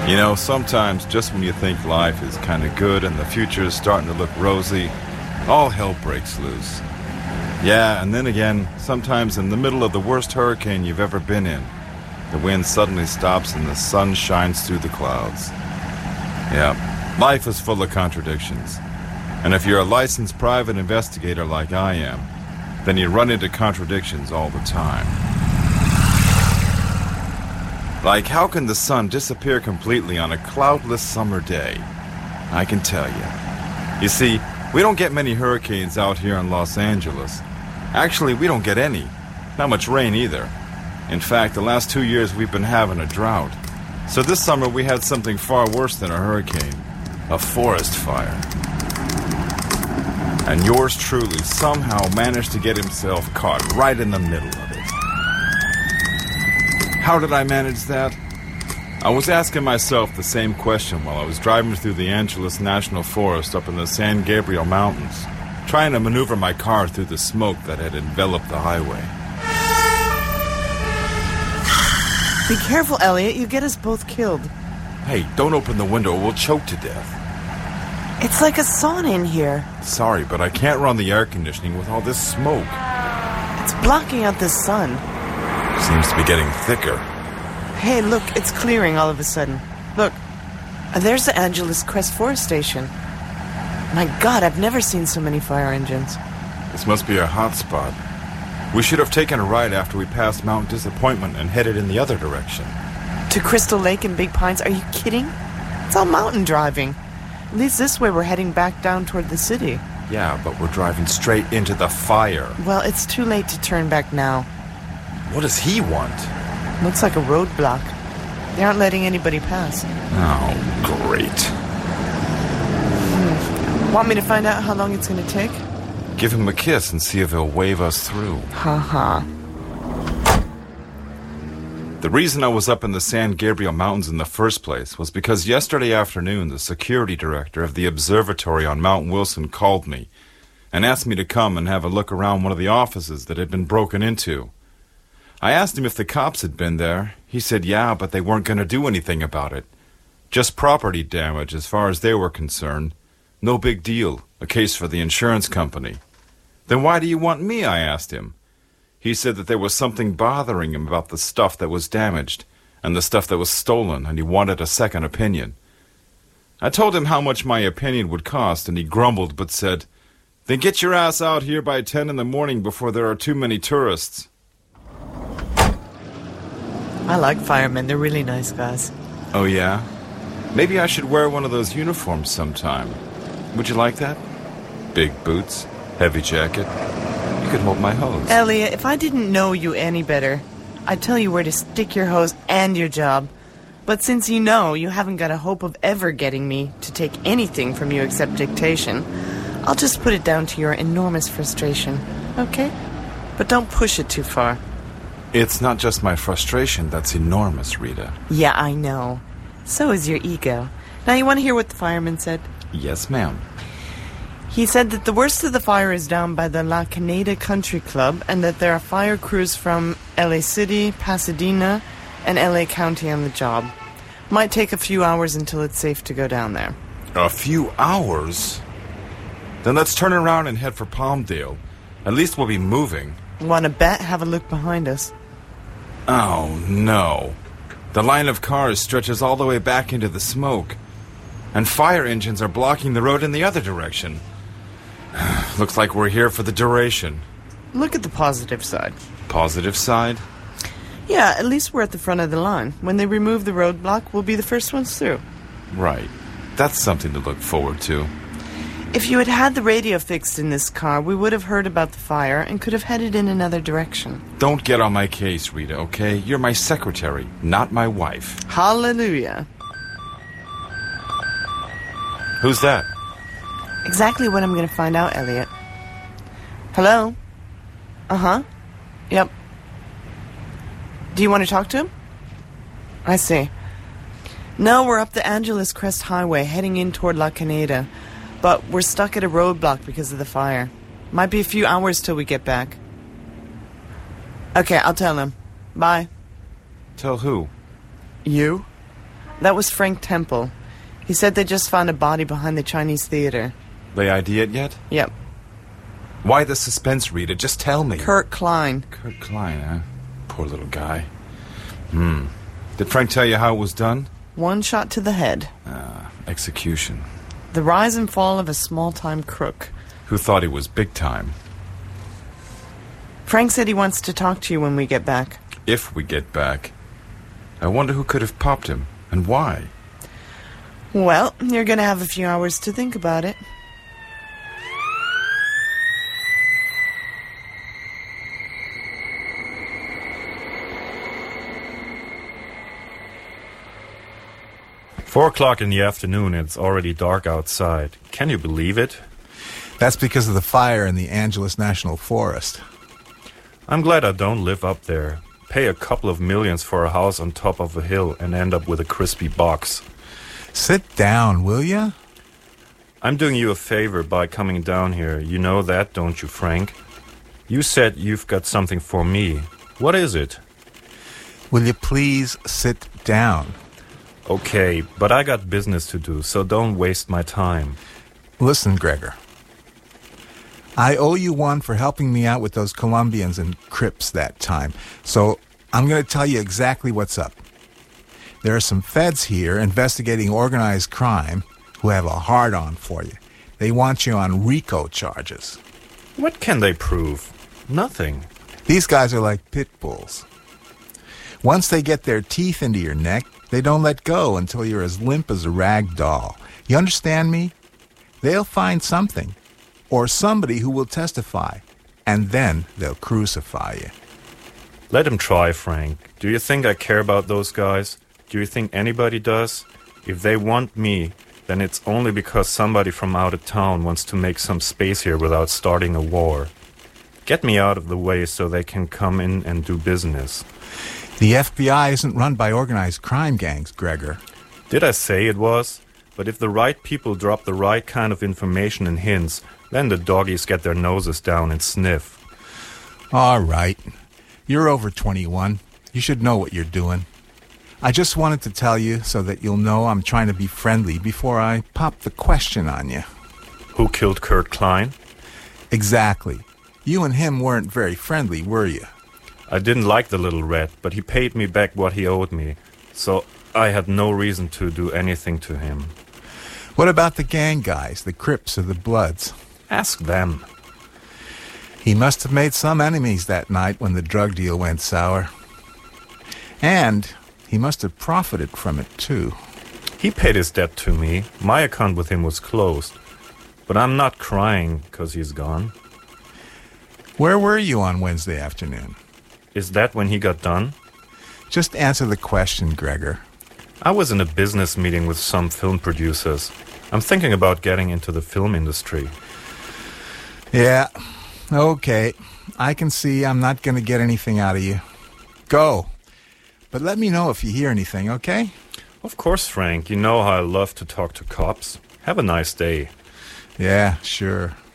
You know, sometimes just when you think life is kind of good and the future is starting to look rosy, all hell breaks loose. Yeah, and then again, sometimes in the middle of the worst hurricane you've ever been in, the wind suddenly stops and the sun shines through the clouds. Yeah, life is full of contradictions. And if you're a licensed private investigator like I am, then you run into contradictions all the time. Like, how can the sun disappear completely on a cloudless summer day? I can tell you. You see, we don't get many hurricanes out here in Los Angeles. Actually, we don't get any. Not much rain either. In fact, the last 2 years we've been having a drought. So this summer we had something far worse than a hurricane. A forest fire. And yours truly somehow managed to get himself caught right in the middle of it. How did I manage that? I was asking myself the same question while I was driving through the Angeles National Forest up in the San Gabriel Mountains, trying to maneuver my car through the smoke that had enveloped the highway. Be careful, Elliot. You get us both killed. Hey, don't open the window or we'll choke to death. It's like a sauna in here. Sorry, but I can't run the air conditioning with all this smoke. It's blocking out the sun. Seems to be getting thicker. Hey, look, it's clearing all of a sudden. Look, there's the Angeles Crest Forest Station. My God, I've never seen so many fire engines. This must be a hot spot. We should have taken a ride after we passed Mount Disappointment and headed in the other direction. To Crystal Lake and Big Pines? Are you kidding? It's all mountain driving. At least this way we're heading back down toward the city. Yeah, but we're driving straight into the fire. Well, it's too late to turn back now. What does he want? Looks like a roadblock. They aren't letting anybody pass. Oh, great. Want me to find out how long it's going to take? Give him a kiss and see if he'll wave us through. Ha. The reason I was up in the San Gabriel Mountains in the first place was because yesterday afternoon the security director of the observatory on Mount Wilson called me and asked me to come and have a look around one of the offices that had been broken into. I asked him if the cops had been there. He said yeah, but they weren't going to do anything about it. Just property damage as far as they were concerned. No big deal. A case for the insurance company. Then why do you want me? I asked him. He said that there was something bothering him about the stuff that was damaged and the stuff that was stolen, and he wanted a second opinion. I told him how much my opinion would cost, and he grumbled but said, "Then get your ass out here by 10 in the morning before there are too many tourists." I like firemen. They're really nice guys. Oh, yeah? Maybe I should wear one of those uniforms sometime. Would you like that? Big boots, heavy jacket. You could hold my hose. Elliot, if I didn't know you any better, I'd tell you where to stick your hose and your job. But since you know you haven't got a hope of ever getting me to take anything from you except dictation, I'll just put it down to your enormous frustration, okay? But don't push it too far. It's not just my frustration that's enormous, Rita. Yeah, I know. So is your ego. Now you want to hear what the fireman said? Yes, ma'am. He said that the worst of the fire is down by the La Canada Country Club and that there are fire crews from LA City, Pasadena, and LA County on the job. Might take a few hours until it's safe to go down there. A few hours? Then let's turn around and head for Palmdale. At least we'll be moving. Want to bet? Have a look behind us. Oh, no. The line of cars stretches all the way back into the smoke. And fire engines are blocking the road in the other direction. Looks like we're here for the duration. Look at the positive side. Positive side? Yeah, at least we're at the front of the line. When they remove the roadblock, we'll be the first ones through. Right. That's something to look forward to. If you had had the radio fixed in this car, we would have heard about the fire and could have headed in another direction. Don't get on my case, Rita, okay? You're my secretary, not my wife. Hallelujah. Who's that? Exactly what I'm going to find out, Elliot. Hello? Uh-huh. Yep. Do you want to talk to him? I see. No, we're up the Angeles Crest Highway, heading in toward La Canada. But we're stuck at a roadblock because of the fire. Might be a few hours till we get back. Okay, I'll tell him. Bye. Tell who? You? That was Frank Temple. He said they just found a body behind the Chinese theater. They ID it yet? Yep. Why the suspense, Rita? Just tell me. Kurt Klein. Kurt Klein, huh? Poor little guy. Did Frank tell you how it was done? One shot to the head. Execution. The rise and fall of a small-time crook. Who thought he was big time? Frank said he wants to talk to you when we get back. If we get back. I wonder who could have popped him, and why. Well, you're going to have a few hours to think about it. Four o'clock in the afternoon, and it's already dark outside. Can you believe it? That's because of the fire in the Angeles National Forest. I'm glad I don't live up there. Pay a couple of millions for a house on top of a hill and end up with a crispy box. Sit down, will ya? I'm doing you a favor by coming down here. You know that, don't you, Frank? You said you've got something for me. What is it? Will you please sit down? Okay, but I got business to do, so don't waste my time. Listen, Gregor. I owe you one for helping me out with those Colombians and Crips that time, so I'm going to tell you exactly what's up. There are some feds here investigating organized crime who have a hard-on for you. They want you on RICO charges. What can they prove? Nothing. These guys are like pit bulls. Once they get their teeth into your neck, they don't let go until you're as limp as a rag doll. You understand me? They'll find something, or somebody who will testify, and then they'll crucify you. Let them try, Frank. Do you think I care about those guys? Do you think anybody does? If they want me, then it's only because somebody from out of town wants to make some space here without starting a war. Get me out of the way so they can come in and do business. The FBI isn't run by organized crime gangs, Gregor. Did I say it was? But if the right people drop the right kind of information and hints, then the doggies get their noses down and sniff. All right. You're over 21. You should know what you're doing. I just wanted to tell you so that you'll know I'm trying to be friendly before I pop the question on you. Who killed Kurt Klein? Exactly. You and him weren't very friendly, were you? I didn't like the little rat, but he paid me back what he owed me, so I had no reason to do anything to him. What about the gang guys, the Crips or the Bloods? Ask them. He must have made some enemies that night when the drug deal went sour. And he must have profited from it, too. He paid his debt to me. My account with him was closed. But I'm not crying because he's gone. Where were you on Wednesday afternoon? Is that when he got done? Just answer the question, Gregor. I was in a business meeting with some film producers. I'm thinking about getting into the film industry. Yeah, okay. I can see I'm not going to get anything out of you. Go. But let me know if you hear anything, okay? Of course, Frank. You know how I love to talk to cops. Have a nice day. Yeah, sure.